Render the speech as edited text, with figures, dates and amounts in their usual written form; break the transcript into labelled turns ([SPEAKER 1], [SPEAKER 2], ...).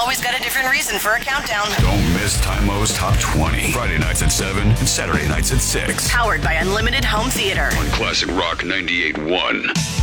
[SPEAKER 1] always got a different reason for a countdown.
[SPEAKER 2] Don't miss Time-O's Top 20. Friday nights at 7 and Saturday nights at 6.
[SPEAKER 1] Powered by Unlimited Home Theater.
[SPEAKER 2] On Classic Rock 98.1.